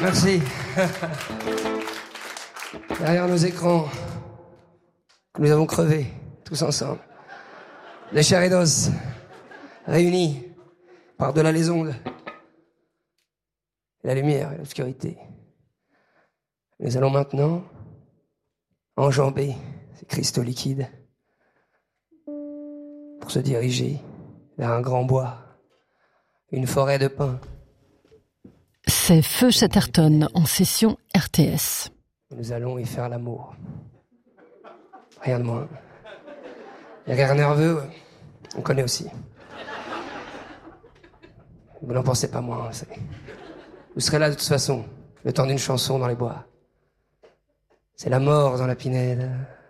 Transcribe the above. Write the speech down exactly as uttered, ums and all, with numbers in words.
Merci. Derrière nos écrans, que nous avons crevé, tous ensemble. Les chairs et d'os, réunis par-delà les ondes. La lumière et l'obscurité. Nous allons maintenant enjamber ces cristaux liquides pour se diriger vers un grand bois, une forêt de pins. C'est Feu Chatterton en session R T S. Nous allons y faire l'amour. Rien de moins. Les rires nerveux, on connaît aussi. Vous n'en pensez pas moins. C'est... Vous serez là de toute façon, le temps d'une chanson dans les bois. C'est la mort dans la pinède.